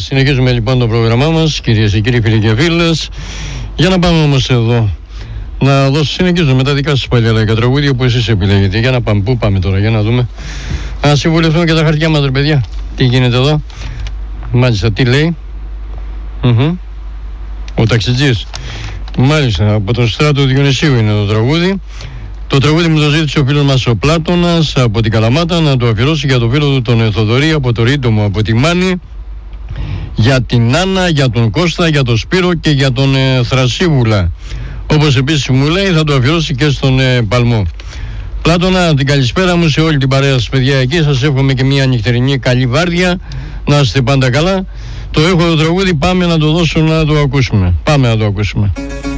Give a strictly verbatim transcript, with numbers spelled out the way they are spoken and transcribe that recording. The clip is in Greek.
συνεχίζουμε λοιπόν το πρόγραμμά μας, κυρίες και κύριοι, φίλοι και φίλες. Για να πάμε όμως εδώ, να δώσω, συνεχίζουμε τα δικά σας παλιαλαϊκά τραγούδια που εσείς επιλέγετε. Για να πάμε, πού πάμε τώρα, για να δούμε. Να συμβουλευτούμε και τα χαρτιά μας, ρε παιδιά. Τι γίνεται εδώ, μάλιστα, τι λέει. Mm-hmm. Ο ταξιτζής, μάλιστα, από τον Στράτο Διονυσίου είναι το τραγούδι. Το τραγούδι μου το ζήτησε ο φίλος μας ο Πλάτωνας από την Καλαμάτα, να το αφιερώσει για το φίλο του τον Θοδωρή από το Ρίτομο από τη Μάνη, για την Άννα, για τον Κώστα, για τον Σπύρο και για τον ε, Θρασίβουλα. Όπως επίσης μου λέει, θα το αφιερώσει και στον ε, Παλμό. Πλάτωνα, την καλησπέρα μου σε όλη την παρέα σας, παιδιά, εκεί. Σας εύχομαι και μια νυχτερινή καλή βάρδια, να είστε πάντα καλά. Το έχω το τραγούδι, πάμε να το δώσω να το ακούσουμε. Πάμε να το ακούσουμε.